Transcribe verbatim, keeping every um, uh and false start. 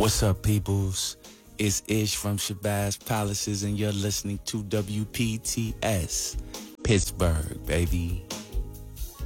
What's up, peoples? It's Ish from Shabazz Palaces, and you're listening to W P T S Pittsburgh, baby.